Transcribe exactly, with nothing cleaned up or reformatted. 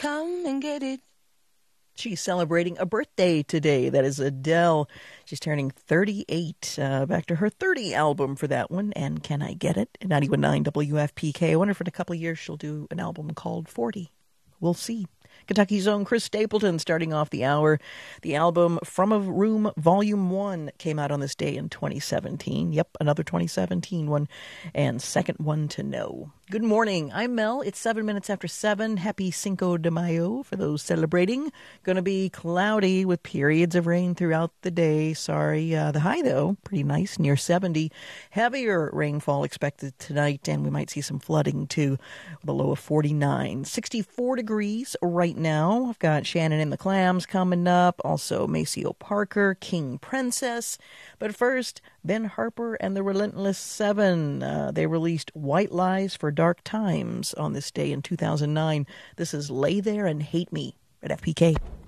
Come and get it. She's celebrating a birthday today. That is Adele. She's turning thirty-eight. Uh, back to her thirty album for that one. And Can I Get It? ninety-one point nine W F P K. I wonder if in a couple of years she'll do an album called forty. We'll see. Kentucky's own Chris Stapleton starting off the hour. The album From a Room Volume one came out on this day in twenty seventeen. Yep, another twenty seventeen one. And Second One to Know. Good morning. I'm Mel. It's seven minutes after seven. Happy Cinco de Mayo for those celebrating. Going to be cloudy with periods of rain throughout the day. Sorry. Uh, the high, though, pretty nice, near seventy. Heavier rainfall expected tonight, and we might see some flooding, too, with a low of forty-nine. sixty-four degrees right now. I've got Shannon and the Clams coming up. Also, Maceo Parker, King Princess. But first, Ben Harper and the Relentless Seven. Uh, they released White Lies for Dark Times on this day in two thousand nine. This is Lay There and Hate Me at F P K.